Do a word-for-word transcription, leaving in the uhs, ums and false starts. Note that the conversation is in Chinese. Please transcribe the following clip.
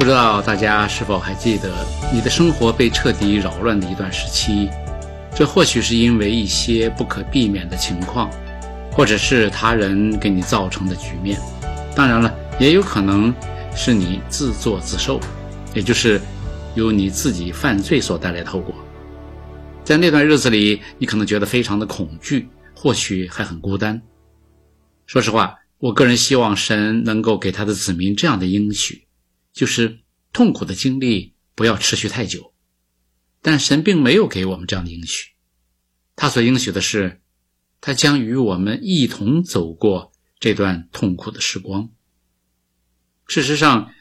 不知道大家是否还记得你的生活被彻底扰乱的一段时期，这或许是因为一些不可避免的情况，或者是他人给你造成的局面，当然了，也有可能是你自作自受，也就是由你自己犯罪所带来的后果。在那段日子里，你可能觉得非常的恐惧，或许还很孤单。说实话，我个人希望神能够给他的子民这样的应许，就是痛苦的经历不要持续太久。但神并没有给我们这样的应许，他所应许的是，他将与我们一同走过这段痛苦的时光。事实上，